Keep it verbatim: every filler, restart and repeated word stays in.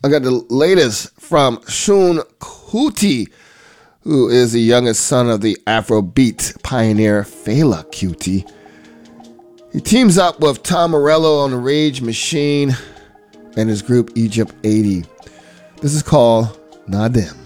I got the latest from Seun Kuti, who is the youngest son of the Afrobeat pioneer Fela Kuti. He teams up with Tom Morello on the Rage Machine and his group Egypt eighty. This is called Nadim.